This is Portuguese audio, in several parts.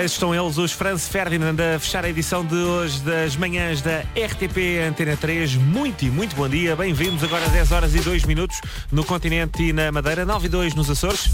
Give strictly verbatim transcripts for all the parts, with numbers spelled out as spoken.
Estão eles, os Franz Ferdinand, a fechar a edição de hoje das manhãs da R T P Antena três. Muito e muito bom dia. Bem-vindos agora às dez horas e dois minutos no continente e na Madeira, nove e dois nos Açores.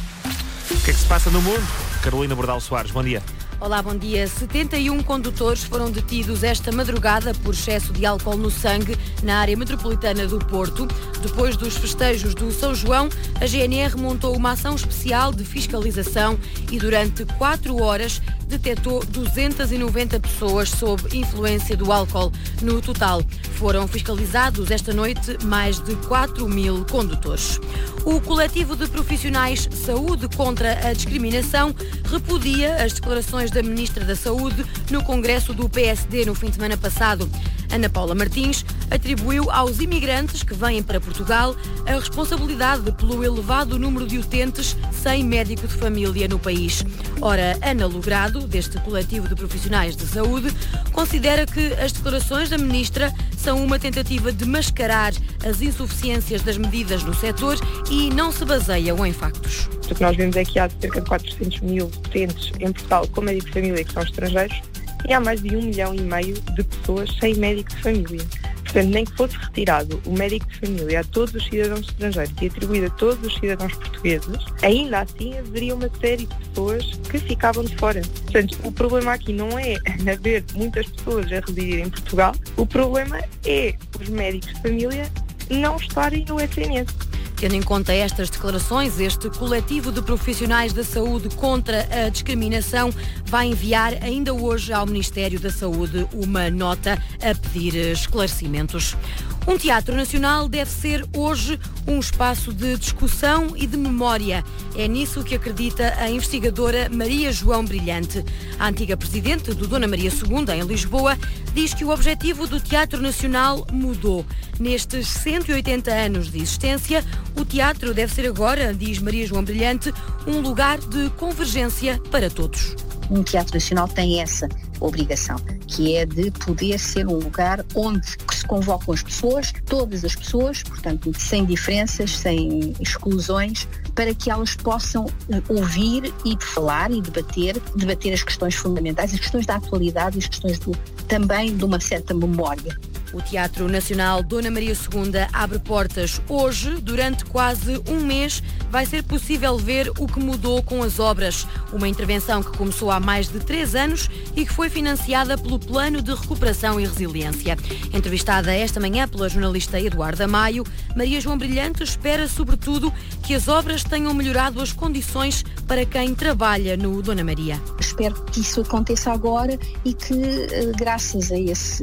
O que é que se passa no mundo? Carolina Bordal Soares, bom dia. Olá, bom dia. setenta e um condutores foram detidos esta madrugada por excesso de álcool no sangue na área metropolitana do Porto. Depois dos festejos do São João, a G N R montou uma ação especial de fiscalização e durante quatro horas detectou duzentas e noventa pessoas sob influência do álcool. No total, foram fiscalizados esta noite mais de quatro mil condutores. O coletivo de profissionais Saúde contra a Discriminação repudia as declarações da Ministra da Saúde no Congresso do P S D no fim de semana passado. Ana Paula Martins atribuiu aos imigrantes que vêm para Portugal a responsabilidade pelo elevado número de utentes sem médico de família no país. Ora, Ana Logrado, deste coletivo de profissionais de saúde, considera que as declarações da Ministra são uma tentativa de mascarar as insuficiências das medidas no setor e não se baseiam em factos. O que nós vemos é que há cerca de quatrocentos mil utentes em Portugal com médico de família que são estrangeiros e há mais de um milhão e meio de pessoas sem médico de família. Portanto, nem que fosse retirado o médico de família a todos os cidadãos estrangeiros e atribuído a todos os cidadãos portugueses, ainda assim haveria uma série de pessoas que ficavam de fora. Portanto, o problema aqui não é haver muitas pessoas a residir em Portugal, o problema é os médicos de família não estarem no S N S. Tendo em conta estas declarações, este coletivo de profissionais da saúde contra a discriminação vai enviar ainda hoje ao Ministério da Saúde uma nota a pedir esclarecimentos. Um teatro nacional deve ser hoje um espaço de discussão e de memória. É nisso que acredita a investigadora Maria João Brilhante. A antiga presidente do Dona Maria segunda, em Lisboa, diz que o objetivo do Teatro Nacional mudou. Nestes cento e oitenta anos de existência, o teatro deve ser agora, diz Maria João Brilhante, um lugar de convergência para todos. Um teatro nacional tem essa obrigação, que é de poder ser um lugar onde se convocam as pessoas, todas as pessoas, portanto, sem diferenças, sem exclusões, para que elas possam ouvir e falar e debater, debater as questões fundamentais, as questões da atualidade e as questões do, também de uma certa memória. O Teatro Nacional Dona Maria segunda abre portas hoje. Durante quase um mês vai ser possível ver o que mudou com as obras. Uma intervenção que começou há mais de três anos e que foi financiada pelo Plano de Recuperação e Resiliência. Entrevistada esta manhã pela jornalista Eduarda Maio, Maria João Brilhante espera, sobretudo, que as obras tenham melhorado as condições para quem trabalha no Dona Maria. Espero que isso aconteça agora e que, graças a esse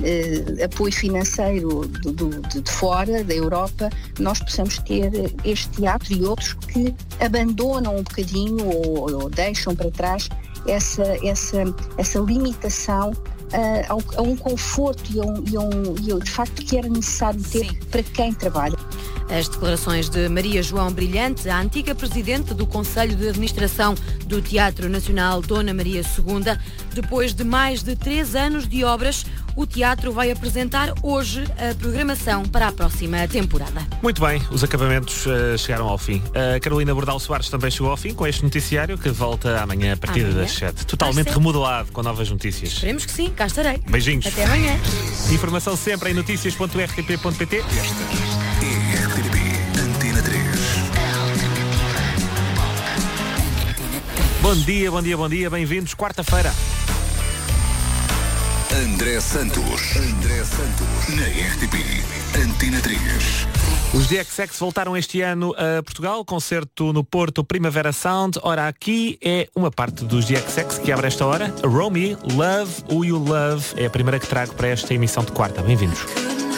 uh, apoio financeiro do, do, de, de fora, da Europa, nós possamos ter este teatro e outros que abandonam um bocadinho ou, ou deixam para trás essa, essa, essa limitação uh, ao, a um conforto e a um, e a um, e a, de facto, que era necessário ter Sim. para quem trabalha. As declarações de Maria João Brilhante, a antiga presidente do Conselho de Administração do Teatro Nacional Dona Maria segunda. Depois de mais de três anos de obras, o teatro vai apresentar hoje a programação para a próxima temporada. Muito bem, os acabamentos uh, chegaram ao fim. A Carolina Bordal Soares também chegou ao fim com este noticiário que volta amanhã a partir amanhã? das sete. Totalmente remodelado com novas notícias. Esperemos que sim, cá estarei. Beijinhos. Até amanhã. Informação sempre em notícias ponto r t p ponto p t. Esta é R T P Antena três. Bom dia, bom dia, bom dia. Bem-vindos. Quarta-feira. André Santos. André Santos. Na R T P Antena três. Os D X X voltaram este ano a Portugal, concerto no Porto Primavera Sound. Ora, aqui é uma parte dos D X X que abre esta hora. Romy, Love Who You Love, é a primeira que trago para esta emissão de quarta. Bem-vindos.